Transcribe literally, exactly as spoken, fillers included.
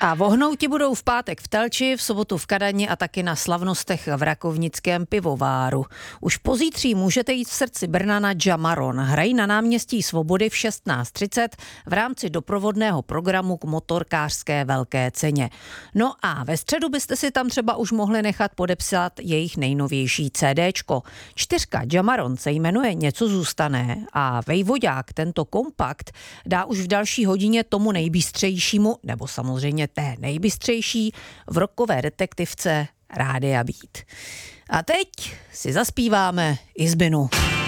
A vohnouti budou v pátek v Telči, v sobotu v Kadani a taky na slavnostech v Rakovnickém pivováru. Už pozítří můžete jít v srdci Brna na Jamaron. Hrají na náměstí Svobody v šestnáct třicet v rámci doprovodného programu k motorkářské velké ceně. No a ve středu byste si tam třeba už mohli nechat podepsat jejich nejnovější CDčko. Čtyřka Jamaron se jmenuje Něco zůstane a Vejvodák tento kompakt dá už v další hodině tomu nejbystřejšímu, nebo samozřejmě té nejbystřejší v rockové detektivce Rádia Beat. A teď si zaspíváme Izbinu.